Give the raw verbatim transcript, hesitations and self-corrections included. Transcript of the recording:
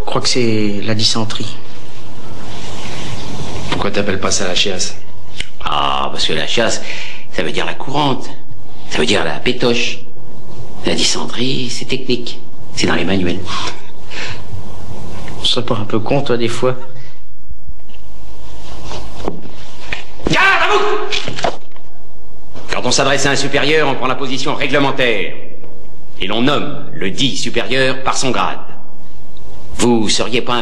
crois que c'est la dysenterie. Pourquoi t'appelles pas ça la chiasse? Ah, parce que la chiasse, ça veut dire la courante. Ça veut dire la pétoche. La dysenterie, c'est technique. C'est dans les manuels. Tu serais pas un peu con, toi, des fois? Garde à vous! Quand on s'adresse à un supérieur, on prend la position réglementaire. Et l'on nomme le dit supérieur par son grade. Vous seriez pas un